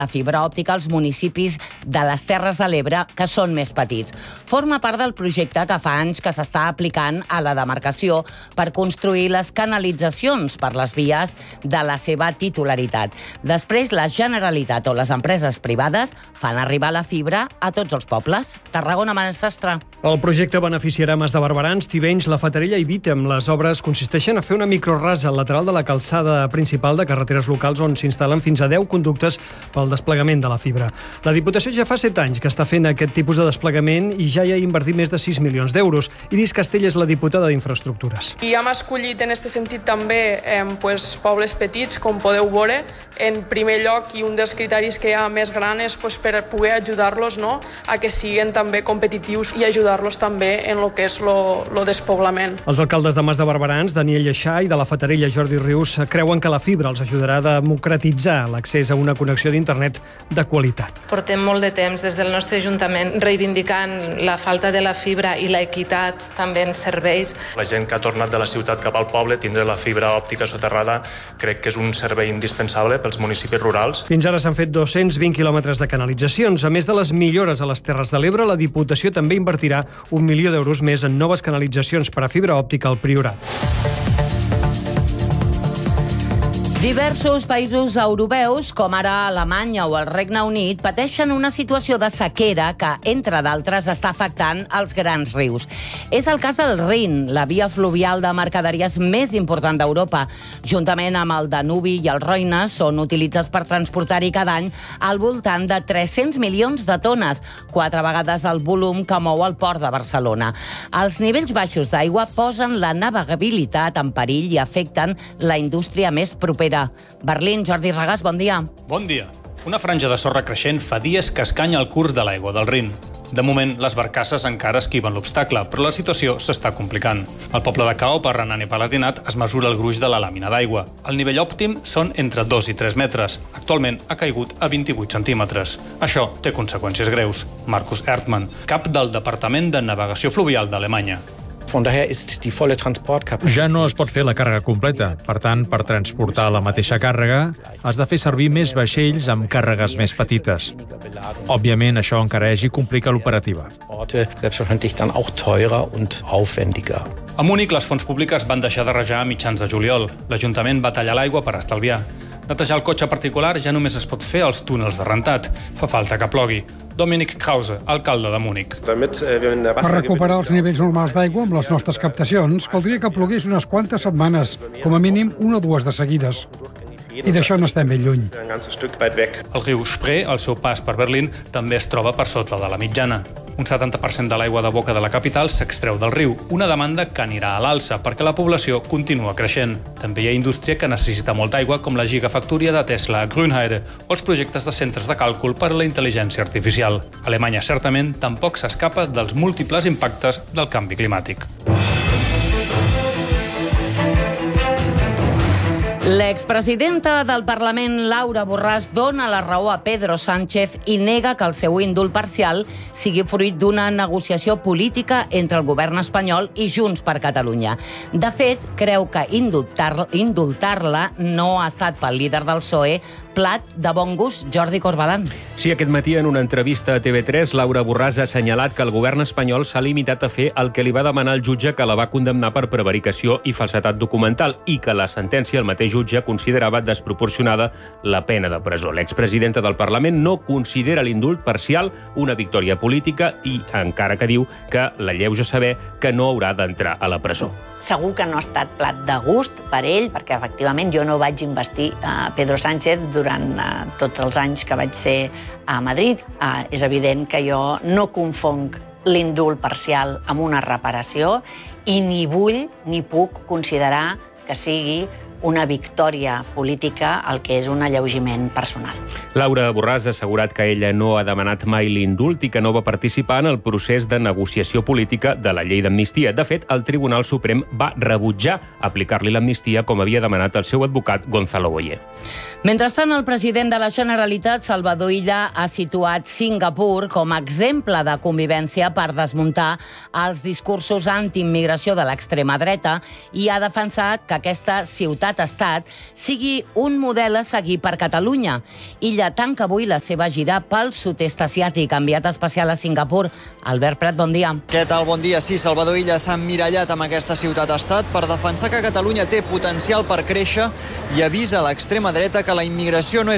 la fibra òptica als municipis de les Terres de l'Ebre, que són més petits. Forma part del projecte que fa anys que s'està aplicant a la demarcació per construir les canalitzacions per les vies de la seva titularitat. Després, la Generalitat o les empreses privades fan arribar la fibra a tots els pobles. Tarragona, Manel Sastre. El projecte beneficiarà Mas de Barberans, Tivenys, La Fatarella i Vítem. Les obres consisteixen a fer una microrasa al lateral de la calçada principal de carreteres locals on s'instal·len fins a 10 conductes pel desplegament de la fibra. La Diputació ja fa 7 anys que està fent aquest tipus de desplegament i ja hi ha invertit més de 6 milions d'euros. Iris Castell és la diputada d'Infraestructures. I hem escollit en aquest sentit també pobles petits, com podeu veure, en primer lloc, i un dels criteris que hi ha més gran és per poder ajudar-los a que siguin també competitius i ajudar-los també en el que és el despoblament. Els alcaldes de Mas de Barberans, Daniel Lleixà, i de La Fatarella, Jordi Rius, creuen que la fibra els ajudarà a democratitzar l'accés a una connexió d'internet de qualitat. Portem molt de temps des del nostre Ajuntament reivindicant la falta de la fibra i l'equitat també en serveis. La gent que ha tornat de la ciutat cap al poble, tindre la fibra òptica soterrada, crec que és un servei indispensable pels municipis rurals. Fins ara s'han fet 220 quilòmetres de canalitzacions. A més de les millores a les Terres de l'Ebre, la Diputació també invertirà 1 milió d'euros més en noves canalitzacions per a fibra òptica al Priorat. Diversos països europeus, com ara Alemanya o el Regne Unit, pateixen una situació de sequera que, entre d'altres, està afectant els grans rius. És el cas del Rin, la via fluvial de mercaderies més important d'Europa. Juntament amb el Danubi i el Roine, són utilitzats per transportar-hi cada any al voltant de 300 milions de tones, 4 vegades el volum que mou el port de Barcelona. Els nivells baixos d'aigua posen la navegabilitat en perill i afecten la indústria més propera. Berlín, Jordi Regàs, bon dia. Bon dia. Una franja de sorra creixent fa dies que escanya el curs de l'aigua del Rin. De moment, les barcasses encara esquiven l'obstacle, però la situació s'està complicant. Al poble de Caop, a Renània-Palatinat, es mesura el gruix de la làmina d'aigua. El nivell òptim són entre 2 i 3 metres. Actualment ha caigut a 28 centímetres. Això té conseqüències greus. Markus Erdmann, cap del Departament de Navegació Fluvial d'Alemanya. Ja no es pot fer la càrrega completa. Per tant, per transportar la mateixa càrrega, has de fer servir més vaixells amb càrregues més petites. Òbviament, això encareix i complica l'operativa. A Múnich, les fonts públiques van deixar de rajar a mitjans de juliol. L'Ajuntament va tallar l'aigua per estalviar. Netejar el cotxe particular ja només es pot fer als túnels de rentat. Fa falta que plogui. Dominic Krause, alcalde de Múnich. Per recuperar els nivells normals d'aigua amb les nostres captacions, caldria que plogués unes quantes setmanes, com a mínim 1 o 2 de seguides. I d'això n'estem ben lluny. El riu Spree, al seu pas per Berlín, també es troba per sota de la mitjana. Un 70% de l'aigua de boca de la capital s'extreu del riu, una demanda que anirà a l'alça perquè la població continua creixent. També hi ha indústria que necessita molta aigua, com la gigafactoria de Tesla a Grünheide o els projectes de centres de càlcul per a la intel·ligència artificial. Alemanya, certament, tampoc s'escapa dels múltiples impactes del canvi climàtic. L'expresidenta del Parlament, Laura Borràs, dona la raó a Pedro Sánchez i nega que el seu indult parcial sigui fruit d'una negociació política entre el govern espanyol i Junts per Catalunya. De fet, creu que indultar-la no ha estat pel líder del PSOE plat de bon gust. Jordi Corbalan. Sí, aquest matí en una entrevista a TV3, Laura Borràs ha assenyalat que el govern espanyol s'ha limitat a fer el que li va demanar el jutge que la va condemnar per prevaricació i falsedat documental i que la sentència el mateix jutge considerava desproporcionada la pena de presó. L'expresidenta del Parlament no considera l'indult parcial una victòria política i encara que diu que l'alleuja saber que no haurà d'entrar a la presó. Segur que no ha estat plat de gust per ell, perquè efectivament jo no vaig investir Pedro Sánchez durant tots els anys que vaig ser a Madrid. És evident que jo no confonc l'indult parcial amb una reparació i ni vull ni puc considerar que sigui una victòria política el que és un alleugiment personal. Laura Borràs ha assegurat que ella no ha demanat mai l'indult i que no va participar en el procés de negociació política de la llei d'amnistia. De fet, el Tribunal Suprem va rebutjar aplicar-li l'amnistia com havia demanat el seu advocat Gonzalo Boyer. Mentrestant, el president de la Generalitat, Salvador Illa, ha situat Singapur com a exemple de convivència per desmuntar els discursos antiimmigració de l'extrema dreta i ha defensat que aquesta ciutat ciutat-estat sigui un model a seguir per Catalunya. Illa tanca avui la seva gira pel sud-est asiàtic. Enviat especial a Singapur, Albert Prat, bon dia. Què tal? Bon dia. Sí, Salvador Illa s'ha emmirallat amb aquesta ciutat-estat per defensar que Catalunya té potencial per créixer i avisa a l'extrema dreta que la immigració no és